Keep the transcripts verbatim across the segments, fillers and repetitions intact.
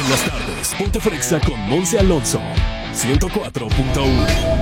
en las tardes, ponte frexa con Monse Alonso. ciento cuatro punto uno.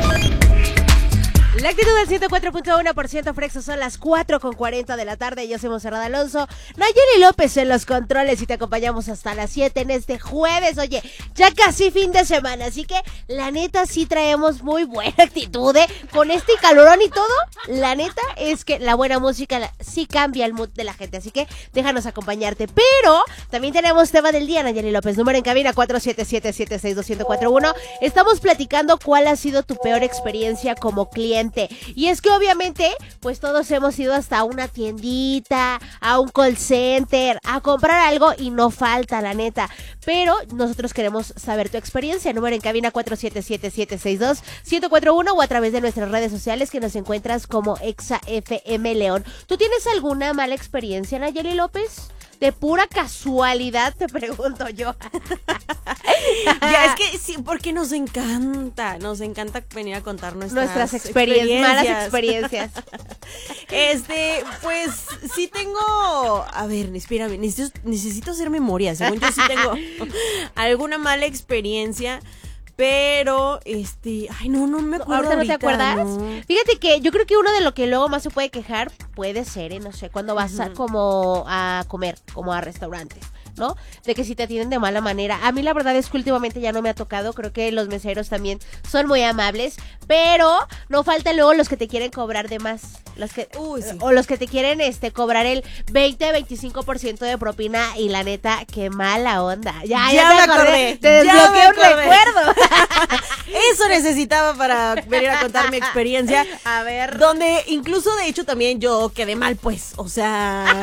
La actitud del ciento cuatro punto uno por ciento Frexo, son las cuatro con cuarenta de la tarde. Yo soy Monserrat Alonso, Nayeli López en los controles y te acompañamos hasta las siete en este jueves. Oye, ya casi fin de semana, así que la neta sí traemos muy buena actitud, ¿eh? Con este calorón y todo, la neta es que la buena música la, sí cambia el mood de la gente, así que déjanos acompañarte. Pero también tenemos tema del día, Nayeli López, número en cabina cuatro siete siete, siete seis dos, uno cero cuatro uno. Estamos platicando cuál ha sido tu peor experiencia como cliente. Y es que obviamente, pues todos hemos ido hasta una tiendita, a un call center, a comprar algo y no falta, la neta. Pero nosotros queremos saber tu experiencia. Número en cabina cuatro siete siete, siete seis dos, uno cero cuatro uno o a través de nuestras redes sociales que nos encuentras como Exa F M León. ¿Tú tienes alguna mala experiencia, Nayeli López? De pura casualidad te pregunto yo. Ya, es que sí, porque nos encanta, nos encanta venir a contar nuestras, nuestras experiencias, experiencias. malas experiencias. Este, pues sí tengo, a ver, espérame, necesito, necesito hacer memoria, según yo sí tengo alguna mala experiencia. Pero, este, ay, no, no me acuerdo. ¿Ahorita no te ahorita, acuerdas? No. Fíjate que yo creo que uno de lo que luego más se puede quejar puede ser, ¿eh? No sé, cuando vas uh-huh. a, como a comer, como a restaurantes, ¿no? De que si te atienden de mala manera. A mí la verdad es que últimamente ya no me ha tocado, creo que los meseros también son muy amables, pero no faltan luego los que te quieren cobrar de más, los que Uy, sí. o los que te quieren este cobrar el veinte, veinticinco por ciento de propina y la neta, qué mala onda. Ya, ya, ya me me acordé, acordé, te desbloqueé un recuerdo. Eso necesitaba para venir a contar mi experiencia. A ver. Donde incluso de hecho también yo quedé mal, pues, o sea...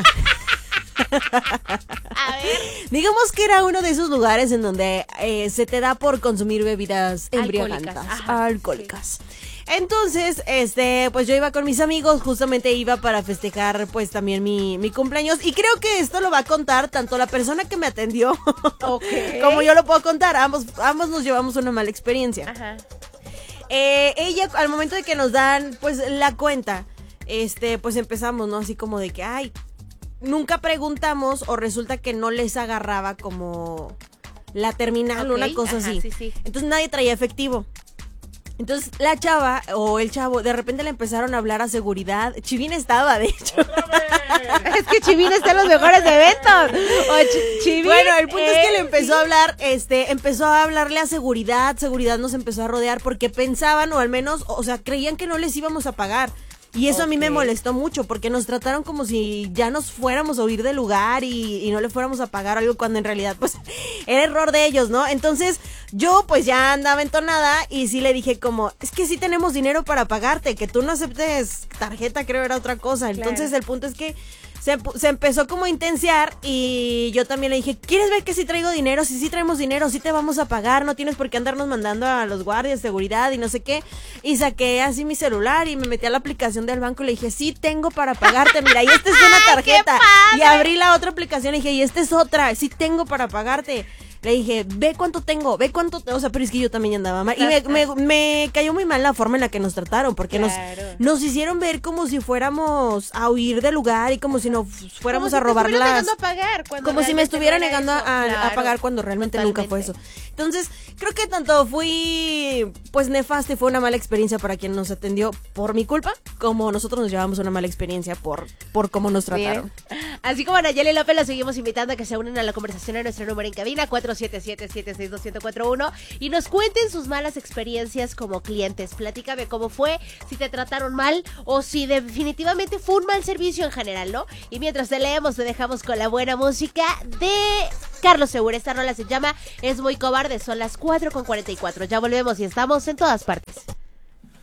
A ver. Digamos que era uno de esos lugares en donde eh, se te da por consumir bebidas embriagantes, alcohólicas. alcohólicas. Sí. Entonces, este, pues yo iba con mis amigos, justamente iba para festejar pues también mi, mi cumpleaños. Y creo que esto lo va a contar tanto la persona que me atendió okay. como yo lo puedo contar. Ambos, ambos nos llevamos una mala experiencia. Ajá. Eh, ella, al momento de que nos dan pues la cuenta, este, pues empezamos, ¿no? Así como de que, ay, nunca preguntamos o resulta que no les agarraba como la terminal o okay. una cosa Ajá, así. Sí, sí. Entonces nadie traía efectivo. Entonces la chava o el chavo de repente le empezaron a hablar a seguridad. Chivín estaba, de hecho. Es que Chivín está en los mejores eventos. O Ch- Chivín, bueno, el punto eh, es que le empezó sí. a hablar, este, empezó a hablarle a seguridad. Seguridad nos empezó a rodear porque pensaban, o al menos, o sea, creían que no les íbamos a pagar. Y eso okay. a mí me molestó mucho porque nos trataron como si ya nos fuéramos a huir del lugar y, y no le fuéramos a pagar algo cuando en realidad pues era error de ellos, ¿no? Entonces yo pues ya andaba entonada y sí le dije como, es que sí tenemos dinero para pagarte, que tú no aceptes tarjeta creo era otra cosa. Entonces claro. El punto es que se, se empezó como a intensiar y yo también le dije, ¿quieres ver que sí traigo dinero? Si sí traemos dinero, sí te vamos a pagar, no tienes por qué andarnos mandando a los guardias de seguridad y no sé qué. Y saqué así mi celular y me metí a la aplicación del banco y le dije, sí tengo para pagarte, mira, y esta es una tarjeta. Y abrí la otra aplicación y dije, y esta es otra, sí tengo para pagarte. Le dije, ve cuánto tengo, ve cuánto, o sea, pero es que yo también andaba mal. Y me, me, me cayó muy mal la forma en la que nos trataron, porque claro. nos, nos hicieron ver como si fuéramos a huir del lugar y como si nos fuéramos como a robar si las... a pagar como si me estuviera no negando a, a, claro. a pagar cuando realmente Totalmente. nunca fue eso. Entonces, creo que tanto fui, pues, nefasta y fue una mala experiencia para quien nos atendió por mi culpa, como nosotros nos llevamos una mala experiencia por, por cómo nos trataron. Bien. Así como a Nayeli López, los seguimos invitando a que se unan a la conversación a nuestro número en cabina cuatro siete siete, siete seis dos, uno cero cuatro uno y nos cuenten sus malas experiencias como clientes. Platícame cómo fue, si te trataron mal o si definitivamente fue un mal servicio en general, ¿no? Y mientras te leemos, te dejamos con la buena música de Carlos Segura. Esta rola se llama Es Muy Cobarde. Son las cuatro con cuarenta y cuatro. Ya volvemos y estamos en todas partes.